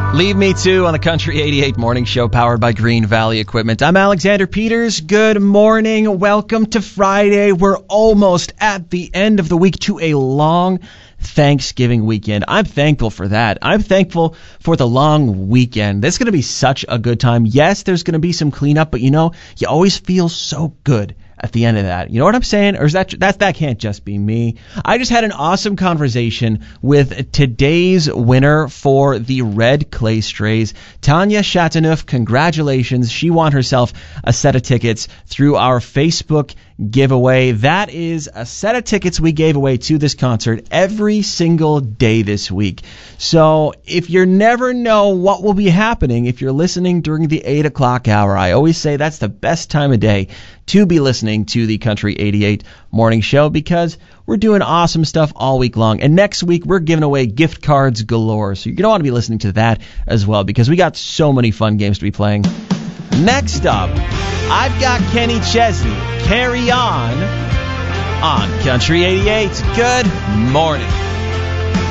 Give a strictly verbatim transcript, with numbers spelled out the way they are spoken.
Leave Me Too on the Country eighty-eight Morning Show, powered by Green Valley Equipment. I'm Alexander Peters. Good morning. Welcome to Friday. We're almost at the end of the week to a long Thanksgiving weekend. I'm thankful for that. I'm thankful for the long weekend. This is going to be such a good time. Yes, there's going to be some cleanup, but you know, you always feel so good at the end of that. You know what I'm saying? Or is that that that can't just be me? I just had an awesome conversation with today's winner for the Red Clay Strays, Tanya Chateauneuf. Congratulations. She won herself a set of tickets through our Facebook giveaway. That is a set of tickets we gave away to this concert every single day this week. So if you never know what will be happening, if you're listening during the eight o'clock hour, I always say that's the best time of day to be listening to the Country eighty-eight Morning Show, because we're doing awesome stuff all week long. And next week, we're giving away gift cards galore. So you're going to want to be listening to that as well, because we got so many fun games to be playing. Next up, I've got Kenny Chesney. Carry On on Country eighty-eight. Good morning.